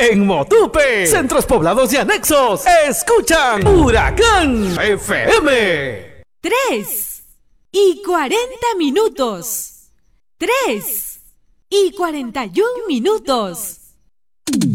En Motupe, centros poblados y anexos, escuchan Huracán FM. 3:40. 3:41.